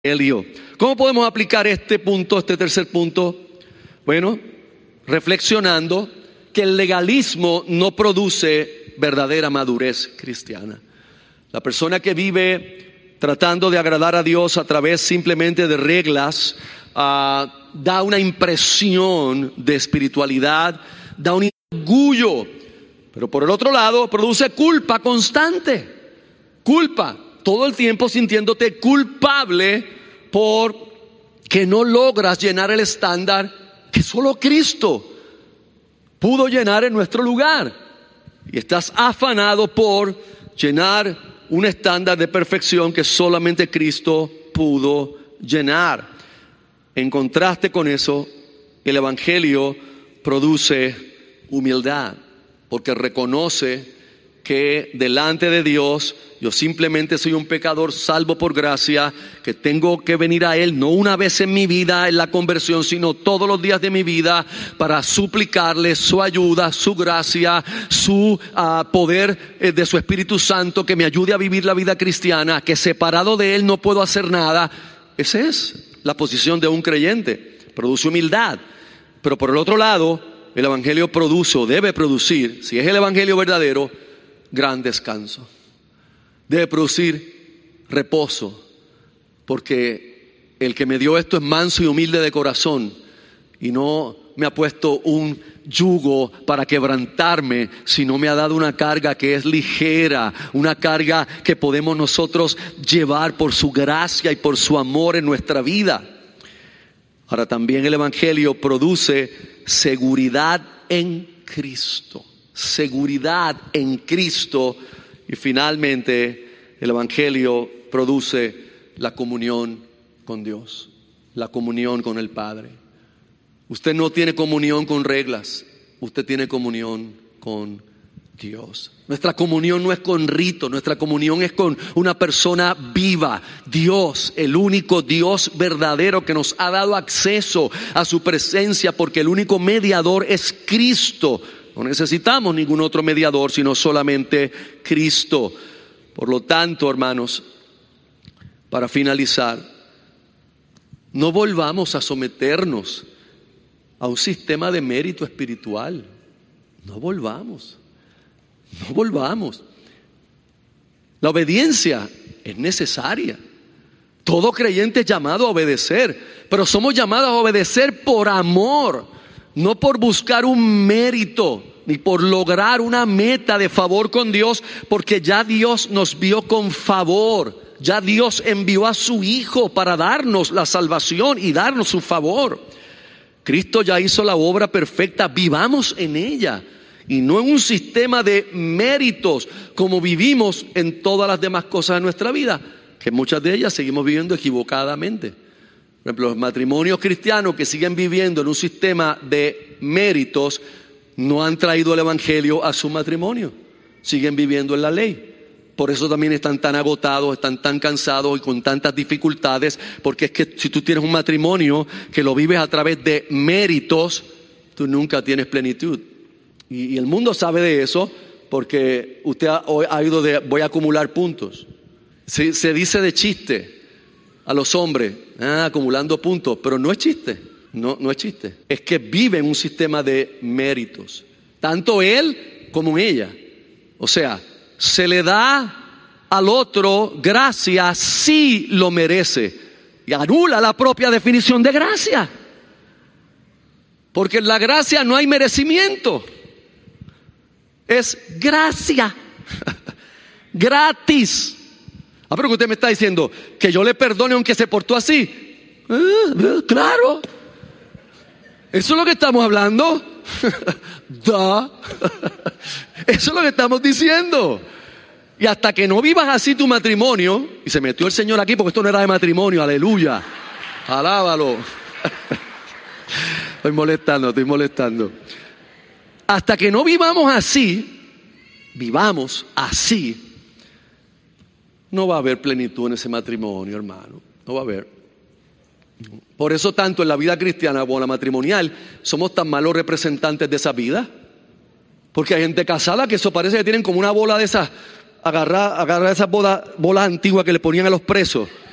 Evangelio. ¿Cómo podemos aplicar este punto, este tercer punto? Bueno, reflexionando que el legalismo no produce verdadera madurez cristiana. La persona que vive tratando de agradar a Dios a través simplemente de reglas, da una impresión de espiritualidad, da un orgullo, pero por el otro lado produce culpa constante. Culpa, todo el tiempo sintiéndote culpable por que no logras llenar el estándar que solo Cristo pudo llenar en nuestro lugar. Y estás afanado por llenar un estándar de perfección que solamente Cristo pudo llenar. En contraste con eso, el Evangelio produce humildad, porque reconoce que delante de Dios yo simplemente soy un pecador salvo por gracia, que tengo que venir a Él no una vez en mi vida en la conversión, sino todos los días de mi vida para suplicarle su ayuda, su gracia, su poder de su Espíritu Santo que me ayude a vivir la vida cristiana, que separado de Él no puedo hacer nada. Esa es la posición de un creyente. Produce humildad, pero por el otro lado el Evangelio produce o debe producir, si es el Evangelio verdadero, gran descanso. Debe producir reposo, porque el que me dio esto es manso y humilde de corazón y no me ha puesto un yugo para quebrantarme, sino me ha dado una carga que es ligera, una carga que podemos nosotros llevar por su gracia y por su amor en nuestra vida. Ahora también el Evangelio produce seguridad en Cristo. Seguridad en Cristo. Y finalmente el Evangelio produce la comunión con Dios, la comunión con el Padre. Usted no tiene comunión con reglas, usted tiene comunión con Dios. Nuestra comunión no es con rito, nuestra comunión es con una persona viva, Dios, el único Dios verdadero que nos ha dado acceso a su presencia, porque el único mediador es Cristo. No necesitamos ningún otro mediador, sino solamente Cristo. Por lo tanto, hermanos, para finalizar, no volvamos a someternos a un sistema de mérito espiritual. No volvamos. La obediencia es necesaria. Todo creyente es llamado a obedecer, pero somos llamados a obedecer por amor, no por buscar un mérito, ni por lograr una meta de favor con Dios, porque ya Dios nos vio con favor. Ya Dios envió a su Hijo para darnos la salvación y darnos su favor. Cristo ya hizo la obra perfecta, vivamos en ella y no en un sistema de méritos como vivimos en todas las demás cosas de nuestra vida, que muchas de ellas seguimos viviendo equivocadamente. Por ejemplo, los matrimonios cristianos que siguen viviendo en un sistema de méritos no han traído el Evangelio a su matrimonio, siguen viviendo en la ley. Por eso también están tan agotados, están tan cansados y con tantas dificultades, porque es que si tú tienes un matrimonio que lo vives a través de méritos, tú nunca tienes plenitud. Y el mundo sabe de eso, porque usted ha oído de voy a acumular puntos. Se dice de chiste a los hombres, acumulando puntos, pero no es chiste. No es chiste. Es que vive en un sistema de méritos, tanto él como ella. O sea, se le da al otro gracia si lo merece, y anula la propia definición de gracia, porque en la gracia no hay merecimiento, es gracia gratis. Pero que usted me está diciendo que yo le perdone aunque se portó así. Claro, eso es lo que estamos hablando. Eso es lo que estamos diciendo. Y hasta que no vivas así tu matrimonio, y se metió el Señor aquí porque esto no era de matrimonio, aleluya, alábalo. Estoy molestando. Hasta que no vivamos así, no va a haber plenitud en ese matrimonio, hermano. No va a haber. Por eso tanto en la vida cristiana como en la matrimonial somos tan malos representantes de esa vida. Porque hay gente casada que eso parece que tienen como una bola de esas, agarrar esas bolas antiguas que le ponían a los presos.